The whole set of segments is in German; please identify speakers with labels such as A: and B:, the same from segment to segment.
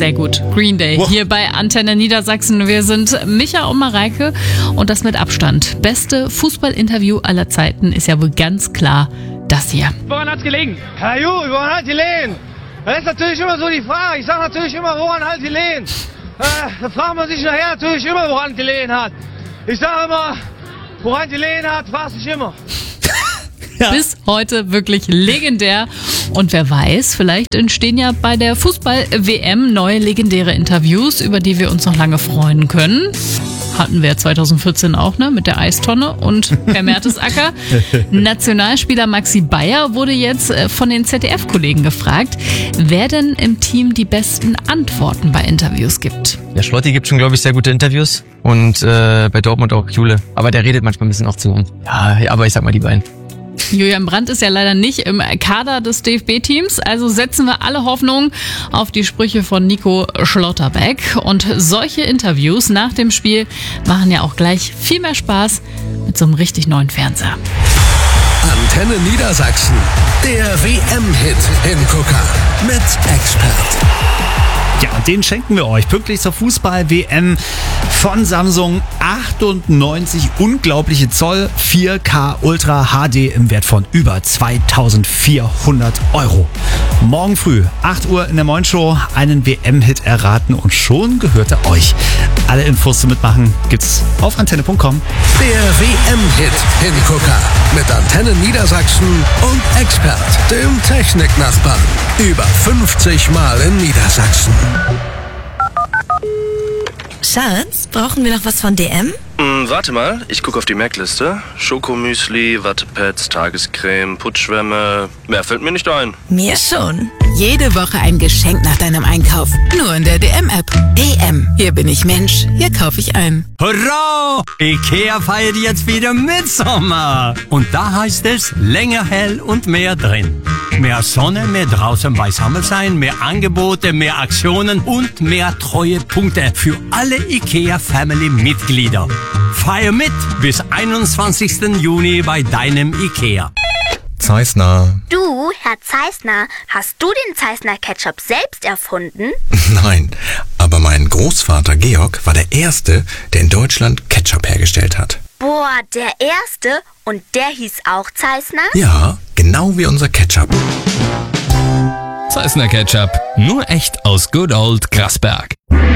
A: Sehr gut. Green Day hier bei Antenne Niedersachsen. Wir sind Micha und Mareike und das mit Abstand. Beste Fußballinterview aller Zeiten ist ja wohl ganz klar das hier.
B: Woran hat's gelegen?
C: Herr Ju, woran hat die Lehen? Das ist natürlich immer so die Frage. Ich sage natürlich immer, woran hat die Lehen? Da fragt man sich nachher natürlich immer, woran die Lehen hat. Ich sage immer, woran die Lehen hat, fragt sich immer.
A: Ja. Bis heute wirklich legendär. Und wer weiß, vielleicht entstehen ja bei der Fußball-WM neue legendäre Interviews, über die wir uns noch lange freuen können. Hatten wir 2014 auch, ne? Mit der Eistonne und Per Mertesacker. Nationalspieler Maxi Bayer wurde jetzt von den ZDF-Kollegen gefragt, wer denn im Team die besten Antworten bei Interviews gibt.
D: Ja, Schlotti gibt schon, glaube ich, sehr gute Interviews. Und bei Dortmund auch Jule. Aber der redet manchmal ein bisschen auch zu lang. Ja, aber ich sag mal die beiden.
A: Julian Brandt ist ja leider nicht im Kader des DFB-Teams, also setzen wir alle Hoffnung auf die Sprüche von Nico Schlotterbeck. Und solche Interviews nach dem Spiel machen ja auch gleich viel mehr Spaß mit so einem richtig neuen Fernseher.
E: Antenne Niedersachsen, der WM-Hit Hingucker mit Expert.
F: Ja, und den schenken wir euch pünktlich zur Fußball-WM von Samsung. 98 unglaubliche Zoll 4K Ultra HD im Wert von über 2.400 €. Morgen früh, 8 Uhr in der Morning-Show, einen WM-Hit erraten und schon gehört er euch. Alle Infos zum Mitmachen gibt's auf antenne.com.
E: Der WM-Hit Hingucker mit Antenne Niedersachsen und Expert, dem Techniknachbarn. Über 50 Mal in Niedersachsen.
G: Schatz, brauchen wir noch was von DM?
H: Warte mal, ich gucke auf die Merkliste. Schokomüsli, Wattepads, Tagescreme, Putzschwämme. Mehr fällt mir nicht ein.
G: Mir schon.
I: Jede Woche ein Geschenk nach deinem Einkauf. Nur in der DM-App. DM. Hier bin ich Mensch. Hier kaufe ich ein.
J: Hurra! Ikea feiert jetzt wieder Mitsommer. Und da heißt es länger hell und mehr drin. Mehr Sonne, mehr draußen beisammen sein, mehr Angebote, mehr Aktionen und mehr Treuepunkte für alle Ikea-Family-Mitglieder. Feier mit bis 21. Juni bei deinem Ikea.
K: Zeissner.
L: Du, Herr Zeissner, hast du den Zeissner Ketchup selbst erfunden?
K: Nein, aber mein Großvater Georg war der Erste, der in Deutschland Ketchup hergestellt hat.
L: Boah, der Erste? Und der hieß auch Zeissner?
K: Ja, genau wie unser Ketchup.
M: Zeissner Ketchup, nur echt aus Good Old Grasberg.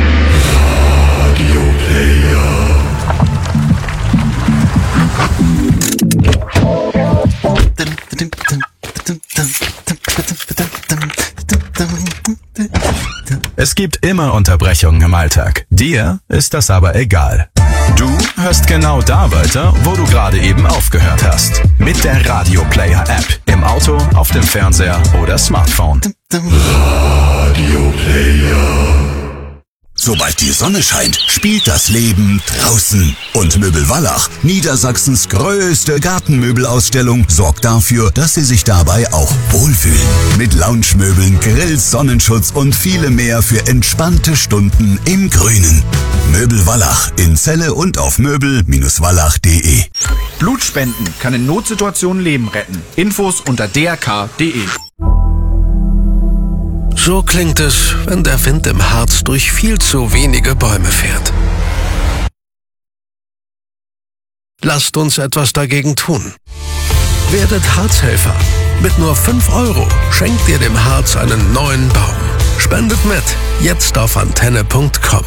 N: Es gibt immer Unterbrechungen im Alltag. Dir ist das aber egal. Du hörst genau da weiter, wo du gerade eben aufgehört hast. Mit der Radio Player App. Im Auto, auf dem Fernseher oder Smartphone.
E: Radio Player. Sobald die Sonne scheint, spielt das Leben draußen. Und Möbel Wallach, Niedersachsens größte Gartenmöbelausstellung, sorgt dafür, dass Sie sich dabei auch wohlfühlen. Mit Lounge-Möbeln, Grills, Sonnenschutz und viele mehr für entspannte Stunden im Grünen. Möbel Wallach in Celle und auf möbel-wallach.de.
O: Blutspenden kann in Notsituationen Leben retten. Infos unter drk.de.
E: So klingt es, wenn der Wind im Harz durch viel zu wenige Bäume fährt. Lasst uns etwas dagegen tun. Werdet Harzhelfer. Mit nur 5 € schenkt ihr dem Harz einen neuen Baum. Spendet mit. Jetzt auf antenne.com.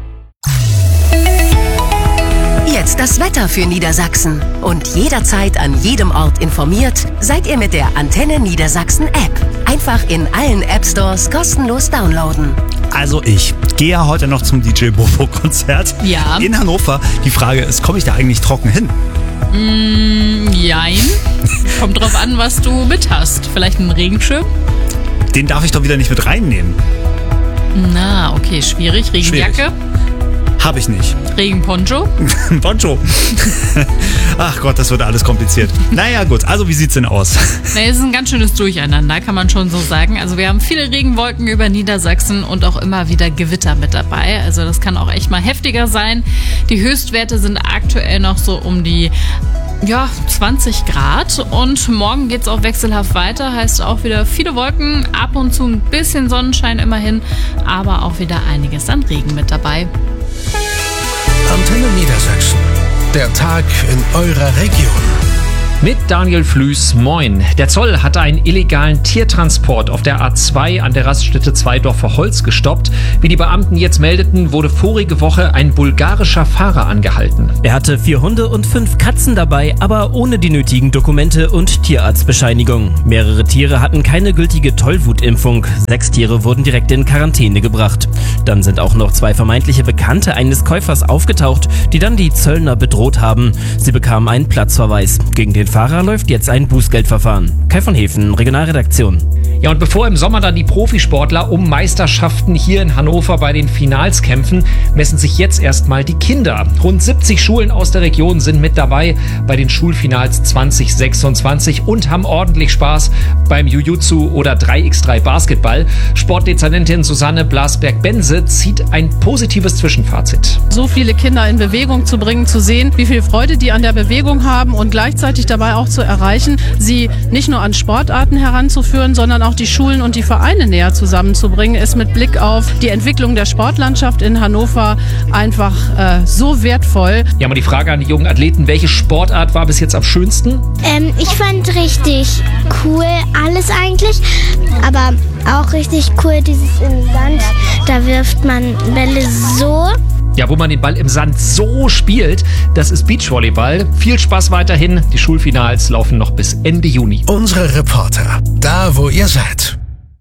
P: Jetzt das Wetter für Niedersachsen. Und jederzeit an jedem Ort informiert, seid ihr mit der Antenne Niedersachsen App. Einfach in allen App-Stores kostenlos downloaden.
F: Also ich gehe ja heute noch zum DJ Bobo-Konzert in Hannover. Die Frage ist, komme ich da eigentlich trocken hin?
A: Jein. Kommt drauf an, was du mit hast. Vielleicht einen Regenschirm?
F: Den darf ich doch wieder nicht mit reinnehmen.
A: Na, okay, schwierig. Regenjacke?
F: Habe ich nicht.
A: Regenponcho?
F: Poncho. Ach Gott, das wird alles kompliziert. Naja gut, also wie sieht's denn aus?
A: Na, es ist ein ganz schönes Durcheinander, kann man schon so sagen. Also wir haben viele Regenwolken über Niedersachsen und auch immer wieder Gewitter mit dabei. Also das kann auch echt mal heftiger sein. Die Höchstwerte sind aktuell noch so um die Ja, 20 Grad und morgen geht's auch wechselhaft weiter, heißt auch wieder viele Wolken, ab und zu ein bisschen Sonnenschein immerhin, aber auch wieder einiges an Regen mit dabei.
B: Antenne Niedersachsen. Der Tag in eurer Region.
Q: Mit Daniel Flüß, moin. Der Zoll hatte einen illegalen Tiertransport auf der A2 an der Raststätte Zweidorfer Holz gestoppt. Wie die Beamten jetzt meldeten, wurde vorige Woche ein bulgarischer Fahrer angehalten.
R: Er hatte 4 Hunde und 5 Katzen dabei, aber ohne die nötigen Dokumente und Tierarztbescheinigung. Mehrere Tiere hatten keine gültige Tollwutimpfung. 6 Tiere wurden direkt in Quarantäne gebracht. Dann sind auch noch 2 vermeintliche Bekannte eines Käufers aufgetaucht, die dann die Zöllner bedroht haben. Sie bekamen einen Platzverweis. Gegen den Fahrer läuft jetzt ein Bußgeldverfahren. Kai von Hefen, Regionalredaktion.
Q: Ja, und bevor im Sommer dann die Profisportler um Meisterschaften hier in Hannover bei den Finals kämpfen, messen sich jetzt erstmal die Kinder. Rund 70 Schulen aus der Region sind mit dabei bei den Schulfinals 2026 und haben ordentlich Spaß beim Jujutsu oder 3x3 Basketball. Sportdezernentin Susanne Blasberg-Bense zieht ein positives Zwischenfazit.
S: So viele Kinder in Bewegung zu bringen, zu sehen, wie viel Freude die an der Bewegung haben und gleichzeitig dabei auch zu erreichen, sie nicht nur an Sportarten heranzuführen, sondern auch die Schulen und die Vereine näher zusammenzubringen, ist mit Blick auf die Entwicklung der Sportlandschaft in Hannover einfach so wertvoll.
Q: Ja, mal die Frage an die jungen Athleten, welche Sportart war bis jetzt am schönsten?
T: Ich fand richtig cool alles eigentlich, aber auch richtig cool dieses im Sand, da wirft man Bälle so.
Q: Ja, wo man den Ball im Sand so spielt, das ist Beachvolleyball. Viel Spaß weiterhin. Die Schulfinals laufen noch bis Ende Juni.
B: Unsere Reporter, da wo ihr seid.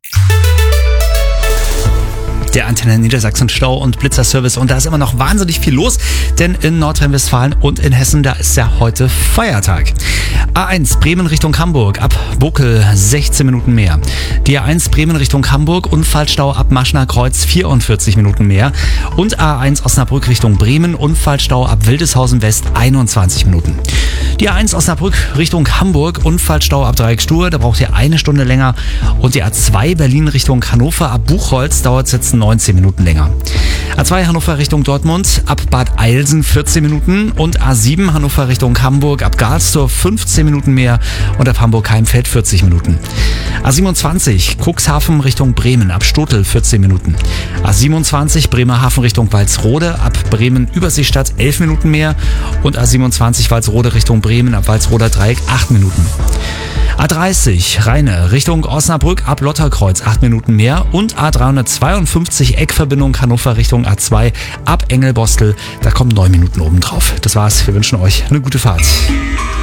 F: Der Antenne Niedersachsen Stau- und Blitzerservice und da ist immer noch wahnsinnig viel los, denn in Nordrhein-Westfalen und in Hessen, da ist ja heute Feiertag. A1 Bremen Richtung Hamburg ab Bokel 16 Minuten mehr. Die A1 Bremen Richtung Hamburg Unfallstau ab Maschner Kreuz 44 Minuten mehr und A1 Osnabrück Richtung Bremen Unfallstau ab Wildeshausen West 21 Minuten. Die A1 Osnabrück Richtung Hamburg Unfallstau ab Dreieckstuhr, da braucht ihr 1 Stunde länger und die A2 Berlin Richtung Hannover ab Buchholz dauert es jetzt 19 Minuten länger. A2 Hannover Richtung Dortmund ab Bad Eilsen 14 Minuten und A7 Hannover Richtung Hamburg ab Galstorf 15 Minuten mehr und ab Hamburg-Heimfeld 40 Minuten. A27 Cuxhaven Richtung Bremen ab Stotel 14 Minuten. A27 Bremerhaven Richtung Walsrode ab Bremen Überseestadt 11 Minuten mehr und A27 Walsrode Richtung Bremen ab Walsroder Dreieck 8 Minuten. A30 Rheine Richtung Osnabrück ab Lotterkreuz 8 Minuten mehr und A352 Eckverbindung Hannover Richtung A2 ab Engelbostel, da kommen 9 Minuten obendrauf. Das war's, wir wünschen euch eine gute Fahrt.